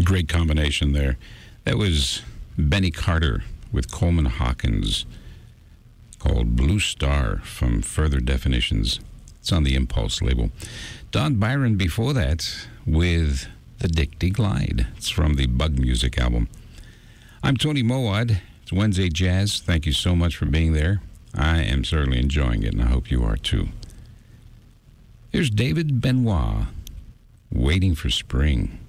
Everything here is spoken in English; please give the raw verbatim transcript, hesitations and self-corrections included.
great combination there. That was Benny Carter with Coleman Hawkins, called Blue Star from Further Definitions. It's on the Impulse label. Don Byron before that with the Dicty Glide. It's from the Bug Music album. I'm Tony Mowad. It's Wednesday Jazz. Thank you so much for being there. I am certainly enjoying it, and I hope you are too. Here's David Benoit, Waiting for Spring.